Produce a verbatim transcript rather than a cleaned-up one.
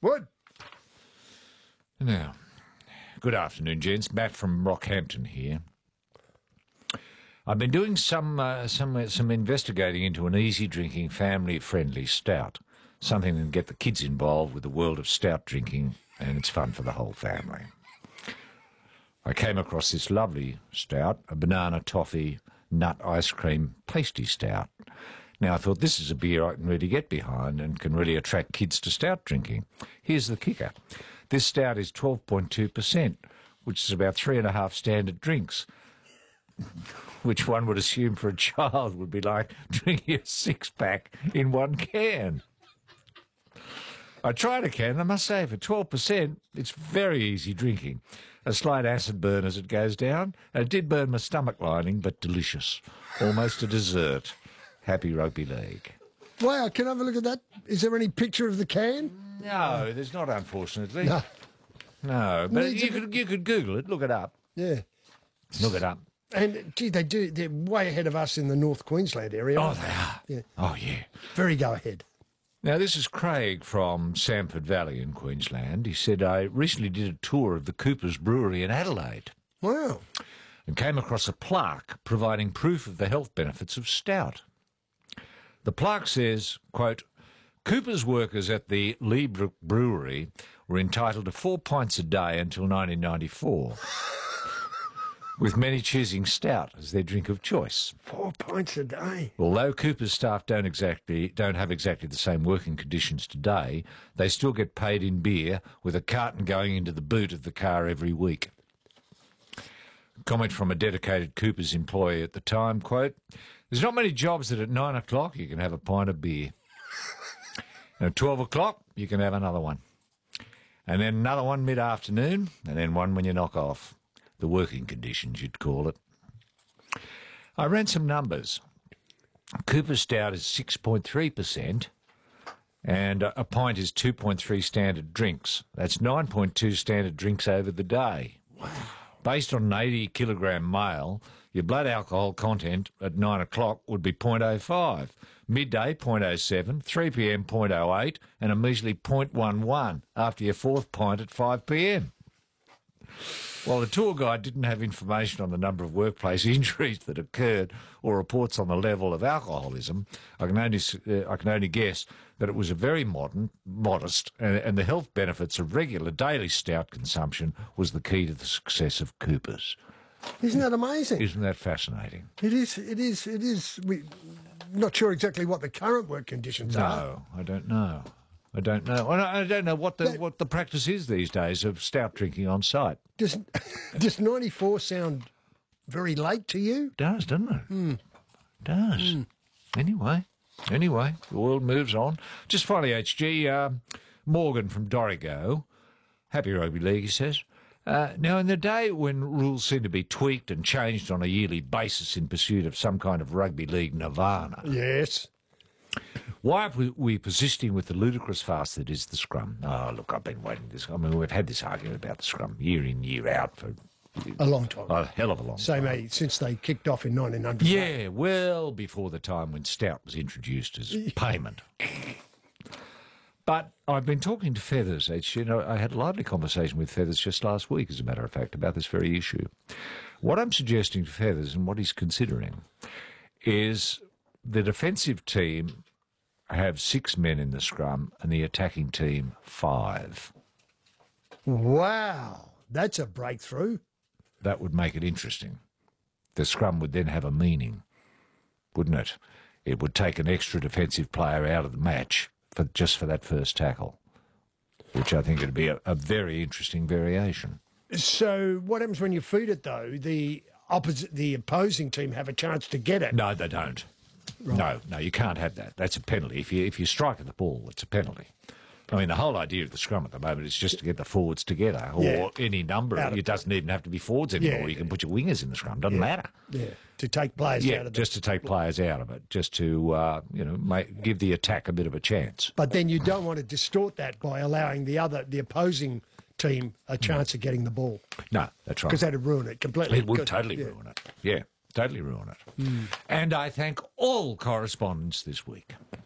What? Now, good afternoon, gents. Matt from Rockhampton here. I've been doing some uh, some uh, some investigating into an easy drinking, family friendly stout. Something that can get the kids involved with the world of stout drinking, and it's fun for the whole family. I came across this lovely stout, a banana toffee nut ice cream pasty stout. Now, I thought this is a beer I can really get behind and can really attract kids to stout drinking. Here's the kicker. This stout is twelve point two percent, which is about three and a half standard drinks, which one would assume for a child would be like drinking a six-pack in one can. I tried a can, I must say, for twelve percent, it's very easy drinking. A slight acid burn as it goes down, and it did burn my stomach lining, but delicious. Almost a dessert. Happy rugby league. Wow, can I have a look at that? Is there any picture of the can? No, there's not, unfortunately. No. No, but Needs you a- could, you could Google it, look it up. Yeah. Look it up. And, gee, they do, they're way ahead of us in the North Queensland area. Oh, aren't they are. Yeah. Oh, yeah. Very go ahead. Now, this is Craig from Samford Valley in Queensland. He said, I recently did a tour of the Cooper's Brewery in Adelaide Wow. and came across a plaque providing proof of the health benefits of stout. The plaque says, quote, Cooper's workers at the Leebrook Brewery were entitled to four pints a day until nineteen ninety-four, with many choosing stout as their drink of choice. Four pints a day. Although Cooper's staff don't exactly don't have exactly the same working conditions today, they still get paid in beer, with a carton going into the boot of the car every week. Comment from a dedicated Cooper's employee at the time, quote, there's not many jobs that at nine o'clock you can have a pint of beer. And at twelve o'clock you can have another one. And then another one mid-afternoon, and then one when you knock off. The working conditions, you'd call it. I ran some numbers. Cooper's Stout is six point three percent, and a pint is two point three standard drinks. That's nine point two standard drinks over the day. Wow. Based on an eighty kilogram male, your blood alcohol content at nine o'clock would be zero point zero five, midday zero point zero seven, three p m zero point zero eight, and a measly zero point one one after your fourth pint at five p m. While the tour guide didn't have information on the number of workplace injuries that occurred or reports on the level of alcoholism, I can only uh, I can only guess that it was a very modern, modest, and, and the health benefits of regular daily stout consumption was the key to the success of Cooper's. Isn't that amazing? Isn't that fascinating? It is, it is, it is. We, not sure exactly what the current work conditions are. No, I don't know. I don't know. I don't know what the That- what the practice is these days of stout drinking on site. Does, does ninety-four sound very late to you? Does, doesn't it? Mm. Does. Mm. Anyway, anyway, the world moves on. Just finally, H G, uh, Morgan from Dorrigo. Happy rugby league, he says. Uh, now, in the day when rules seem to be tweaked and changed on a yearly basis in pursuit of some kind of rugby league nirvana, Yes. why are we, we persisting with the ludicrous farce that is the scrum? Oh, look, I've been waiting this. I mean, we've had this argument about the scrum year in, year out for A long time. a hell of a long Same time. age, since they kicked off in nineteen hundred. Yeah, well before the time when stout was introduced as payment. But I've been talking to Feathers. H, you know, I had a lively conversation with Feathers just last week, as a matter of fact, about this very issue. What I'm suggesting to Feathers and what he's considering is the defensive team have six men in the scrum and the attacking team five. Wow. That's a breakthrough. That would make it interesting. The scrum would then have a meaning, wouldn't it? It would take an extra defensive player out of the match for just for that first tackle, which I think would be a, a very interesting variation. So what happens when you feed it, though? The opposite, the opposing team have a chance to get it. No, they don't. No, no, you can't have that. That's a penalty. If you if you strike at the ball, it's a penalty. I mean, the whole idea of the scrum at the moment is just to get the forwards together, or Yeah. any number. Out Of, of- it doesn't even have to be forwards anymore. Yeah. You can put your wingers in the scrum. Doesn't Yeah. matter. Yeah. To take players Yeah, out of the... just to take players out of it, just to uh, you know make, give the attack a bit of a chance. But then you don't want to distort that by allowing the other, the opposing team a chance of getting the ball, No, that's right. because that would ruin it completely. It would Good. totally Yeah. ruin it. Yeah, totally ruin it. And I thank all correspondents this week.